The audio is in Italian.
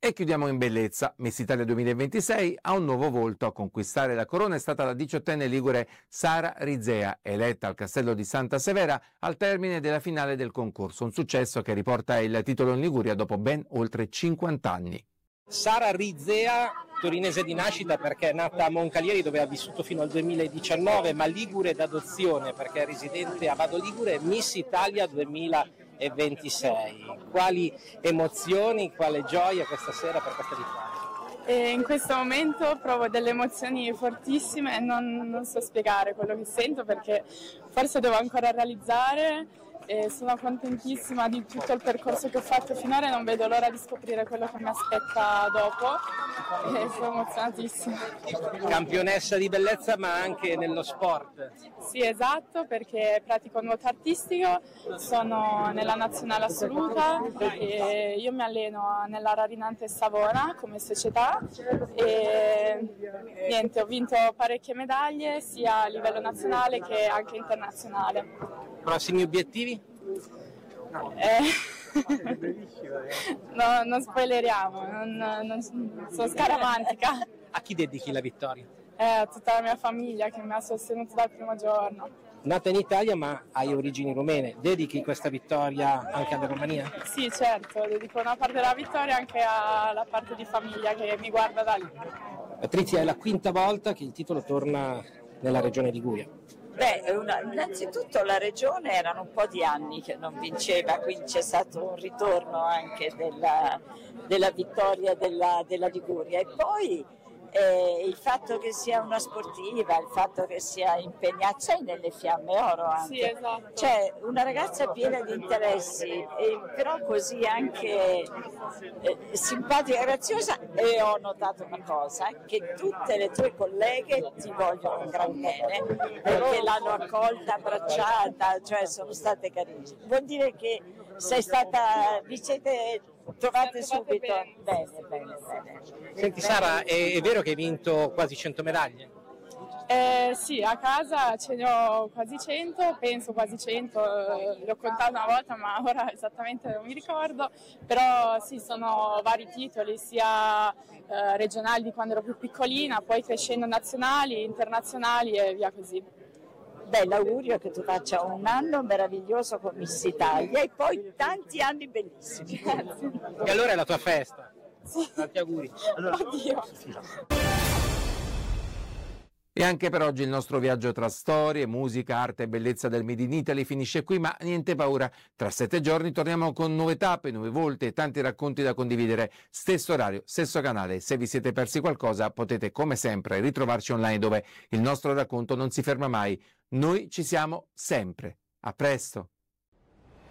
E chiudiamo in bellezza. Miss Italia 2026 ha un nuovo volto. A conquistare la corona è stata la 18enne ligure Sara Rizea, eletta al Castello di Santa Severa al termine della finale del concorso. Un successo che riporta il titolo in Liguria dopo ben oltre 50 anni. Sara Rizea, torinese di nascita perché è nata a Moncalieri dove ha vissuto fino al 2019, ma ligure d'adozione perché è residente a Vado Ligure, Miss Italia 2026. Quali emozioni, quale gioia questa sera per questa vittoria? In questo momento provo delle emozioni fortissime e non so spiegare quello che sento perché forse devo ancora realizzare. E sono contentissima di tutto il percorso che ho fatto finora e non vedo l'ora di scoprire quello che mi aspetta dopo e sono emozionatissima. Campionessa di bellezza ma anche nello sport. Sì, esatto, perché pratico nuoto artistico, sono nella nazionale assoluta e io mi alleno nella Rarinante Savona come società e niente, ho vinto parecchie medaglie sia a livello nazionale che anche internazionale. Prossimi obiettivi? No, non spoileriamo, non sono scaramantica. A chi dedichi la vittoria? A tutta la mia famiglia che mi ha sostenuto dal primo giorno. Nata in Italia ma hai origini rumene, dedichi questa vittoria anche alla Romania? Sì, certo, dedico una parte della vittoria anche alla parte di famiglia che mi guarda da lì. Patrizia, è la quinta volta che il titolo torna nella regione Liguria. Innanzitutto la regione erano un po' di anni che non vinceva, quindi c'è stato un ritorno anche della vittoria della Liguria e poi il fatto che sia una sportiva, il fatto che sia impegnata, sei nelle fiamme oro anche, sì, esatto. Cioè una ragazza piena di interessi, però così anche simpatica e graziosa e ho notato una cosa, che tutte le tue colleghe ti vogliono un gran bene perché l'hanno accolta, abbracciata, cioè sono state carine. Vuol dire che sei stata, vi siete trovate subito bene. Senti Sara, è vero che hai vinto quasi 100 medaglie? Sì, a casa ce ne ho quasi 100, penso quasi 100, le ho contate una volta ma ora esattamente non mi ricordo, però sì, sono vari titoli, sia regionali di quando ero più piccolina, poi crescendo nazionali, internazionali e via così. Beh, l'augurio è che tu faccia un anno meraviglioso con Miss Italia e poi tanti anni bellissimi. Grazie. E allora è la tua festa? Sì. Tanti auguri. Oddio. E anche per oggi il nostro viaggio tra storie, musica, arte e bellezza del Made in Italy finisce qui, ma niente paura. Tra 7 giorni torniamo con nuove tappe, nuove volte e tanti racconti da condividere. Stesso orario, stesso canale. Se vi siete persi qualcosa potete come sempre ritrovarci online dove il nostro racconto non si ferma mai. Noi ci siamo sempre. A presto!